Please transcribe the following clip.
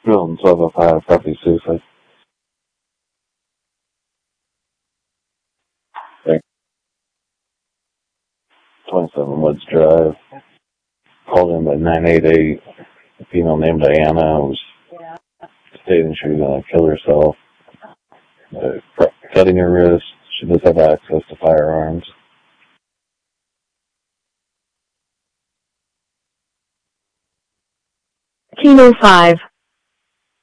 Film 1205, copy suicide. Thanks. 27 Woods Drive. Called in at 988. A female named Diana was stating she was going to kill herself. Cutting her wrist. She does have access to firearms. Kilo 5.